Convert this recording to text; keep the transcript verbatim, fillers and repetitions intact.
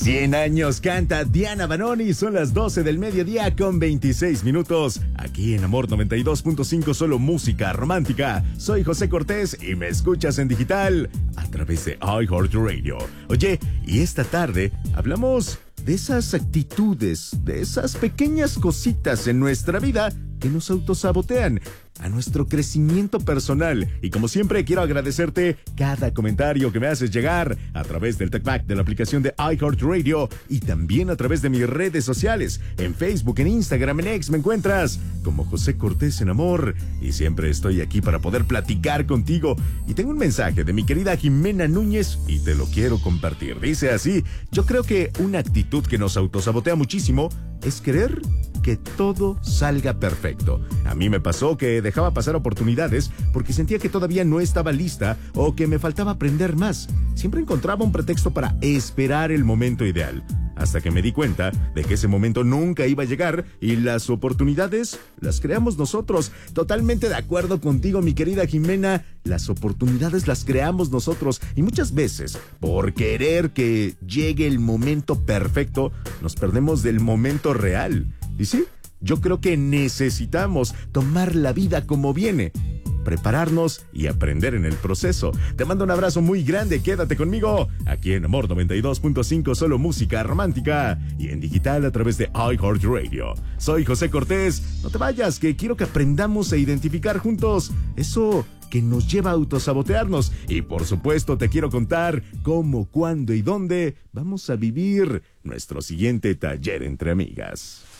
cien años canta Diana Banoni, son las doce del mediodía con veintiséis minutos. Aquí en Amor noventa y dos punto cinco, solo música romántica. Soy José Cortés y me escuchas en digital a través de iHeartRadio. Oye, y esta tarde hablamos de esas actitudes, de esas pequeñas cositas en nuestra vida que nos autosabotean a nuestro crecimiento personal. Y como siempre, quiero agradecerte cada comentario que me haces llegar a través del TalkBack de la aplicación de iHeartRadio y también a través de mis redes sociales. En Facebook, en Instagram, en X me encuentras como José Cortés en Amor y siempre estoy aquí para poder platicar contigo. Y tengo un mensaje de mi querida Jimena Núñez y te lo quiero compartir. Dice así: yo creo que una actitud que nos autosabotea muchísimo es querer que todo salga perfecto. A mí me pasó que dejaba pasar oportunidades porque sentía que todavía no estaba lista o que me faltaba aprender más. Siempre encontraba un pretexto para esperar el momento ideal, hasta que me di cuenta de que ese momento nunca iba a llegar y las oportunidades las creamos nosotros. Totalmente de acuerdo contigo, mi querida Jimena. Las oportunidades las creamos nosotros y muchas veces, por querer que llegue el momento perfecto, nos perdemos del momento real. Y sí, yo creo que necesitamos tomar la vida como viene, prepararnos y aprender en el proceso. Te mando un abrazo muy grande, quédate conmigo aquí en Amor noventa y dos punto cinco, solo música romántica y en digital a través de iHeartRadio. Soy José Cortés, no te vayas, que quiero que aprendamos a identificar juntos eso que nos lleva a autosabotearnos y por supuesto te quiero contar cómo, cuándo y dónde vamos a vivir nuestro siguiente taller entre amigas.